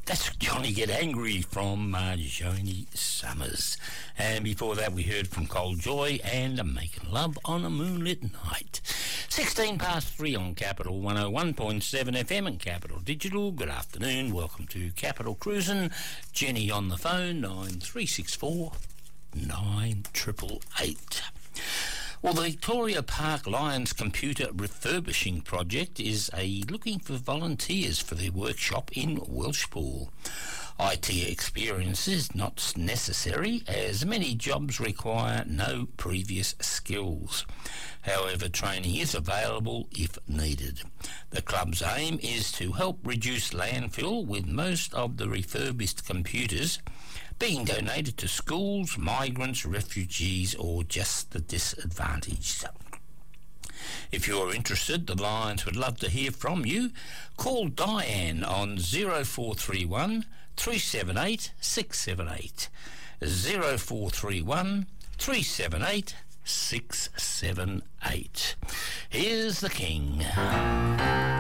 That's Johnny Get Angry from Joni Summers. And before that, we heard from Cold Joy and Making Love on a Moonlit Night. 16 past 3 on Capital 101.7 FM and Capital Digital. Good afternoon. Welcome to Capital Cruisin'. Jenny on the phone, 9364 9888. Well, the Victoria Park Lions Computer Refurbishing Project is looking for volunteers for their workshop in Welshpool. IT experience is not necessary, as many jobs require no previous skills. However, training is available if needed. The club's aim is to help reduce landfill, with most of the refurbished computers being donated to schools, migrants, refugees, or just the disadvantaged. If you're interested, the Lions would love to hear from you. Call Diane on 0431 378 678. 0431 378 678. Here's the King.